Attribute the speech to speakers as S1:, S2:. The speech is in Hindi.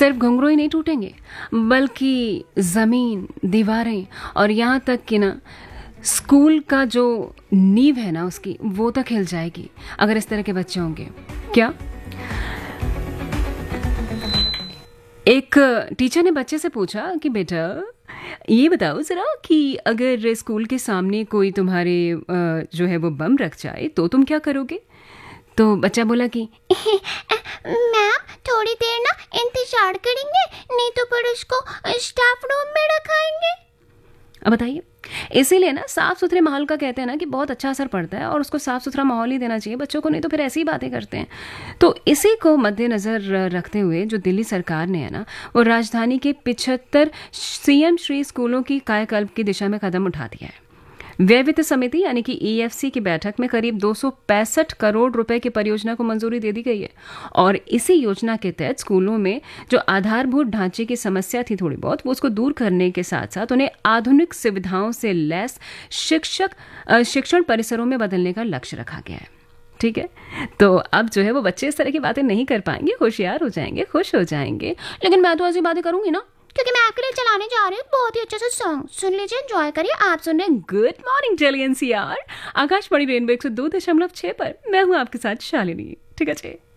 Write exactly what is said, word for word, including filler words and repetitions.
S1: सिर्फ घुंघरू ही नहीं टूटेंगे, बल्कि ज़मीन, दीवारें और यहाँ तक कि ना स्कूल का जो नींव है ना उसकी, वो तक हिल जाएगी अगर इस तरह के बच्चे होंगे। क्या? एक टीचर ने बच्चे से पूछा कि बेटा ये बताओ ज़रा कि अगर स्कूल के सामने कोई तुम्हारे जो है वो बम रख जाए तो तुम क्या करोगे? तो बच्चा बोला कि
S2: मैम थोड़ी देर ना इंतजार करेंगे, नहीं तो फिर उसको स्टाफ रूम में रखाएंगे।
S1: अब बताइए, इसीलिए ना साफ सुथरे माहौल का कहते हैं ना कि बहुत अच्छा असर पड़ता है और उसको साफ सुथरा माहौल ही देना चाहिए बच्चों को, नहीं तो फिर ऐसी ही बातें करते हैं। तो इसी को मद्देनज़र रखते हुए जो दिल्ली सरकार ने है ना वो राजधानी के पिछहत्तर सीएम श्री स्कूलों की कायाकल्प की दिशा में कदम उठा दिया है। व्यय वित्त समिति यानी कि ईएफसी की बैठक में करीब दो सौ पैंसठ करोड़ रुपए की परियोजना को मंजूरी दे दी गई है और इसी योजना के तहत स्कूलों में जो आधारभूत ढांचे की समस्या थी थोड़ी बहुत, वो उसको दूर करने के साथ साथ उन्हें आधुनिक सुविधाओं से लैस शिक्षक शिक्षण परिसरों में बदलने का लक्ष्य रखा गया है। ठीक है, तो अब जो है वो बच्चे इस तरह की बातें नहीं कर पाएंगे, होशियार हो जाएंगे, खुश हो जाएंगे। लेकिन मैं तो ऐसी बातें करूंगी ना
S2: क्योंकि मैं आपके लिए चलाने जा रही हूँ बहुत ही अच्छा सा सॉन्ग, सुन लीजिए, एंजॉय करिए। आप सुन रहे हैं
S1: good morning Delhi NCR, Akashvani rainbow एक सौ दो दशमलव छह पर। मैं हूँ आपके साथ शालिनी। ठीक है जी।